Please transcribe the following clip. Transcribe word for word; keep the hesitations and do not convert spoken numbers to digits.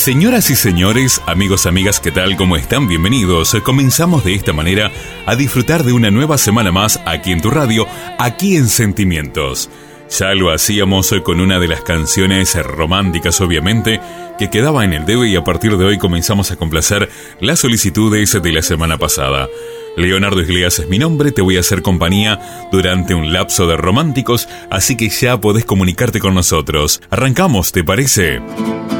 Señoras y señores, amigos, amigas, ¿qué tal? ¿Cómo están? Bienvenidos. Comenzamos de esta manera a disfrutar de una nueva semana más aquí en tu radio, aquí en Sentimientos. Ya lo hacíamos con una de las canciones románticas, obviamente, que quedaba en el debe, y a partir de hoy comenzamos a complacer las solicitudes de la semana pasada. Leonardo Iglesias es mi nombre, te voy a hacer compañía durante un lapso de románticos, así que ya podés comunicarte con nosotros. Arrancamos, ¿te parece?